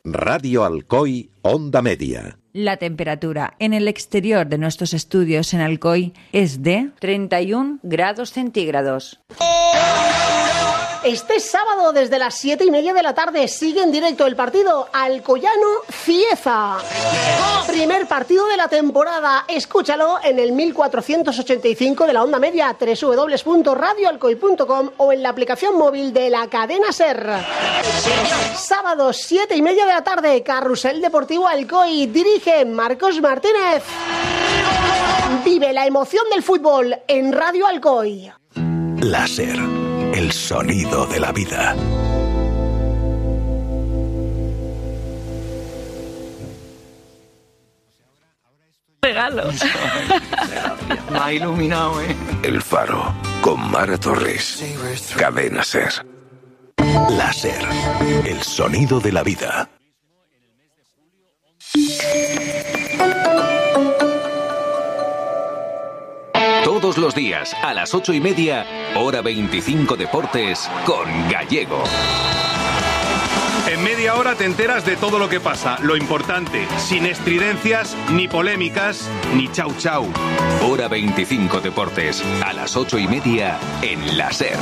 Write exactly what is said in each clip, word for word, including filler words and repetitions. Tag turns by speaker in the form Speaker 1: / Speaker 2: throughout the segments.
Speaker 1: Radio Alcoy, Onda Media.
Speaker 2: La temperatura en el exterior de nuestros estudios en Alcoy es de treinta y un grados centígrados.
Speaker 3: Este sábado desde las siete y media de la tarde sigue en directo el partido Alcoyano-Cieza. Primer partido de la temporada. Escúchalo en el mil cuatrocientos ochenta y cinco de la Onda Media, doble u doble u doble u punto radio alcoy punto com o en la aplicación móvil de la cadena SER. Sábado siete y media de la tarde, Carrusel Deportivo Alcoy. Dirige Marcos Martínez. Vive la emoción del fútbol en Radio Alcoy.
Speaker 4: La SER. El sonido de la vida.
Speaker 5: Regalo.
Speaker 6: Me ha iluminado, ¿eh?
Speaker 4: El Faro, con Mara Torres. Cadena SER. La SER. El sonido de la vida.
Speaker 7: Todos los días, a las ocho y media, hora veinticinco Deportes, con Gallego.
Speaker 8: En media hora te enteras de todo lo que pasa, lo importante, sin estridencias, ni polémicas, ni chau chau.
Speaker 7: Hora veinticinco Deportes, a las ocho y media, en la SER.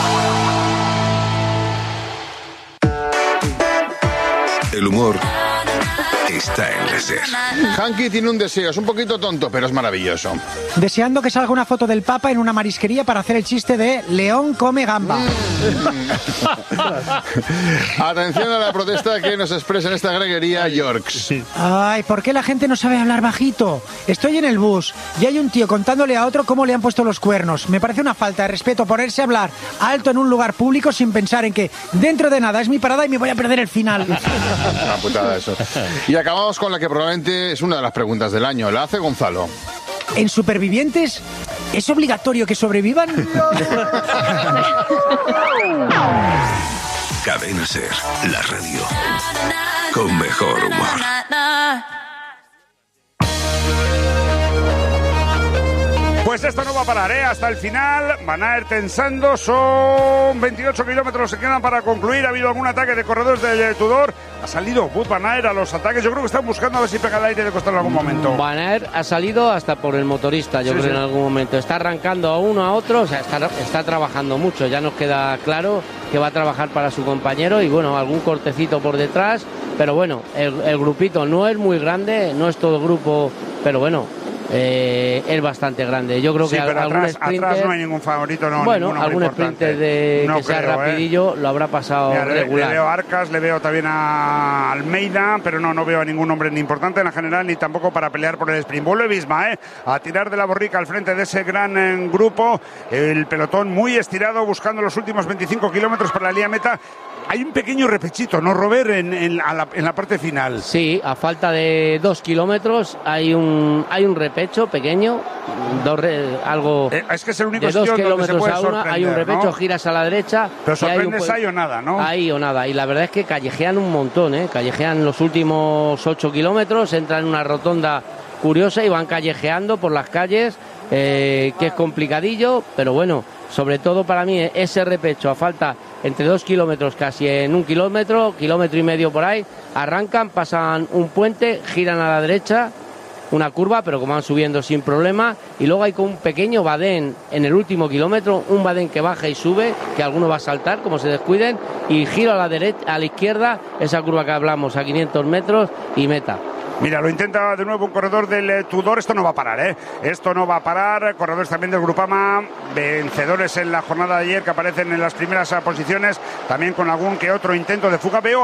Speaker 4: El humor está en la SER.
Speaker 9: Hanky tiene un deseo, es un poquito tonto, pero es maravilloso.
Speaker 10: Deseando que salga una foto del Papa en una marisquería para hacer el chiste de León come gamba.
Speaker 9: Atención a la protesta que nos expresa en esta greguería Yorks.
Speaker 10: Ay, ¿por qué la gente no sabe hablar bajito? Estoy en el bus y hay un tío contándole a otro cómo le han puesto los cuernos. Me parece una falta de respeto ponerse a hablar alto en un lugar público sin pensar en que dentro de nada es mi parada y me voy a perder el final.
Speaker 9: Una putada eso. Y acabamos con la que probablemente es una de las preguntas del año. La hace Gonzalo.
Speaker 10: ¿En Supervivientes es obligatorio que sobrevivan?
Speaker 4: Cadena SER, la radio con mejor humor.
Speaker 8: Pues esto no va a parar, ¿eh? Hasta el final van a ir tensando. Son veintiocho kilómetros que quedan para concluir. Ha habido algún ataque de corredores del Tudor. Ha salido Wout van Aert a los ataques. Yo creo que están buscando a ver si pega el aire de costar en algún momento.
Speaker 11: Van Aert ha salido hasta por el motorista, yo sí, creo, sí. En algún momento. Está arrancando a uno, a otro. O sea, está, está trabajando mucho. Ya nos queda claro que va a trabajar para su compañero. Y bueno, algún cortecito por detrás. Pero bueno, el, el grupito no es muy grande. No es todo grupo, pero bueno, Eh, es bastante grande. Yo creo
Speaker 8: sí,
Speaker 11: que
Speaker 8: pero
Speaker 11: algún
Speaker 8: atrás,
Speaker 11: sprinter,
Speaker 8: atrás no hay ningún favorito, no.
Speaker 11: Bueno, algún sprinter de
Speaker 8: no
Speaker 11: que sea
Speaker 8: creo,
Speaker 11: rapidillo
Speaker 8: ¿eh?
Speaker 11: Lo habrá pasado. Mira, regular.
Speaker 8: Le, le veo a Arcas, le veo también a Almeida, pero no, no veo a ningún hombre ni importante en la general ni tampoco para pelear por el sprint. Vuelve Visma, ¿eh? A tirar de la borrica al frente de ese gran eh, grupo. El pelotón muy estirado buscando los últimos veinticinco kilómetros para la línea meta. Hay un pequeño repechito, ¿no, Robert? En, en, la, en la parte final.
Speaker 11: Sí, a falta de dos kilómetros hay un hay un repecho pequeño, dos re, algo
Speaker 8: eh, es que es el único
Speaker 11: de dos kilómetros
Speaker 8: se
Speaker 11: a una, hay un repecho, ¿no? Giras a la derecha.
Speaker 8: Pero sorprendes
Speaker 11: hay un,
Speaker 8: ahí o nada, ¿no?
Speaker 11: Ahí o nada, y la verdad es que callejean un montón, ¿eh? Callejean los últimos ocho kilómetros, entran en una rotonda curiosa y van callejeando por las calles, eh, que es complicadillo, pero bueno, sobre todo para mí ese repecho a falta entre dos kilómetros, casi en un kilómetro, kilómetro y medio por ahí, arrancan, pasan un puente, giran a la derecha, una curva, pero como van subiendo sin problema, y luego hay con un pequeño badén en el último kilómetro, un badén que baja y sube, que alguno va a saltar, como se descuiden, y giro a la derecha, a la izquierda, esa curva que hablamos a quinientos metros y meta.
Speaker 8: Mira, lo intenta de nuevo un corredor del eh, Tudor. Esto no va a parar, ¿eh? Esto no va a parar. Corredores también del Grupama, vencedores en la jornada de ayer que aparecen en las primeras posiciones, también con algún que otro intento de fuga. Veo